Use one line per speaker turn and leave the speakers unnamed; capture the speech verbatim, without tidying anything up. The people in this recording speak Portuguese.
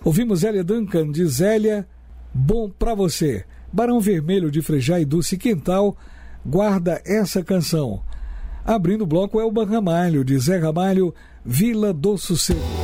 Ouvimos Zélia Duncan de Zélia, Bom Pra Você. Barão Vermelho de Frejá e Dulce Quintal, Guarda Essa Canção. Abrindo o bloco, Elba Ramalho de Zé Ramalho, Vila do Sossego.